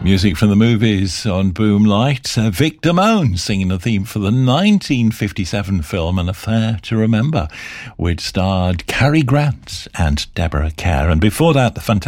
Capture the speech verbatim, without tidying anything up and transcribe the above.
Music from the movies on Boomlight. Uh, Vic Damone singing the theme for the nineteen fifty-seven film An Affair to Remember, which starred Cary Grant and Deborah Kerr. And before that, the fantastic